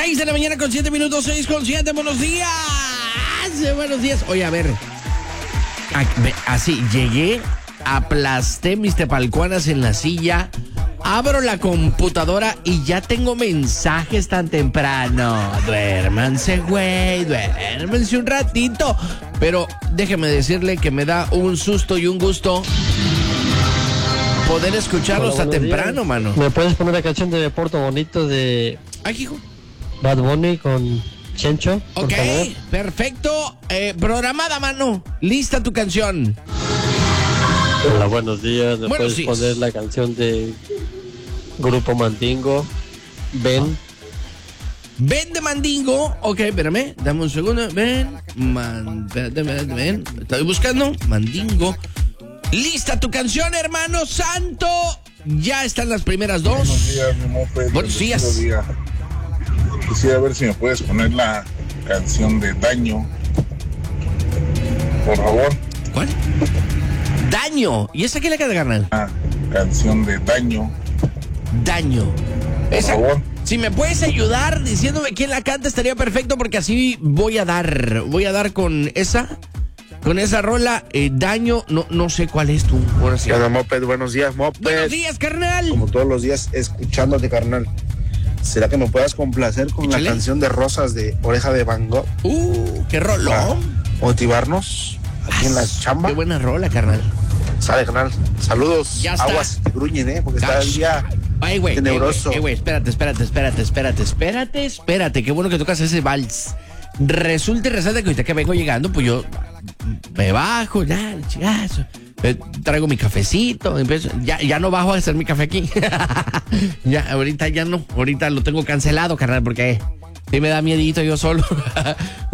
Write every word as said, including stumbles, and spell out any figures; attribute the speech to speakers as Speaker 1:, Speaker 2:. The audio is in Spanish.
Speaker 1: seis de la mañana con siete minutos, seis con siete, buenos días. Buenos días. Oye, a ver. Así, llegué, aplasté mis tepalcuanas en la silla, abro la computadora y ya tengo mensajes tan temprano. Duérmanse, güey, duérmanse un ratito. Pero déjeme decirle que me da un susto y un gusto poder escucharlos
Speaker 2: Hola,
Speaker 1: tan temprano,
Speaker 2: días.
Speaker 1: mano.
Speaker 2: ¿Me puedes poner la canción de Puerto Bonito de
Speaker 1: Ay, hijo.
Speaker 2: Bad Bunny con Chencho? Por
Speaker 1: Ok,
Speaker 2: favor.
Speaker 1: perfecto. Eh, programada, mano. Lista tu canción.
Speaker 2: Hola, buenos días. ¿Me
Speaker 1: Buenos
Speaker 2: puedes
Speaker 1: días.
Speaker 2: poner la canción de Grupo Mandingo? Ven.
Speaker 1: Ven de Mandingo. Ok, espérame, dame un segundo. Ven, man, espérate, espérate, ven. Estoy buscando Mandingo. Lista tu canción, hermano santo. Ya están las primeras dos.
Speaker 3: Buenos días, mi Moped.
Speaker 1: Buenos días.
Speaker 3: Día. Quisiera ver si me puedes poner la canción de Daño. Por favor.
Speaker 1: ¿Cuál? Daño. ¿Y esa qué le queda, carnal?
Speaker 3: La canción de Daño.
Speaker 1: Daño.
Speaker 3: Por
Speaker 1: Esa,
Speaker 3: favor.
Speaker 1: si me puedes ayudar diciéndome quién la canta, estaría perfecto, porque así voy a dar. Voy a dar con esa. Con esa rola, eh, Daño. No, no sé cuál es tú. Ahora sí.
Speaker 4: Hola, Moped, buenos días, Moped.
Speaker 1: Buenos días, carnal.
Speaker 4: Como todos los días, escuchándote, carnal. ¿Será que me puedas complacer con
Speaker 1: Échale.
Speaker 4: la canción de Rosas de Oreja de Van Gogh?
Speaker 1: Uh, qué
Speaker 4: Para
Speaker 1: rolón.
Speaker 4: motivarnos aquí en la chamba.
Speaker 1: Qué buena rola, carnal.
Speaker 4: Sale, carnal. Saludos.
Speaker 1: Ya está.
Speaker 4: Aguas que gruñen, ¿eh? Porque está el día
Speaker 1: Ay, güey.
Speaker 4: tenebroso.
Speaker 1: Eh, güey, espérate, espérate, espérate, espérate, espérate, espérate. Qué bueno que tocas ese vals. Resulta y resalta que ahorita que vengo llegando, pues yo me bajo, ya, chigazo. Eh, traigo mi cafecito, empiezo, ya, ya no bajo a hacer mi café aquí. Ya, ahorita ya no, ahorita lo tengo cancelado, carnal, porque sí me da miedito yo solo.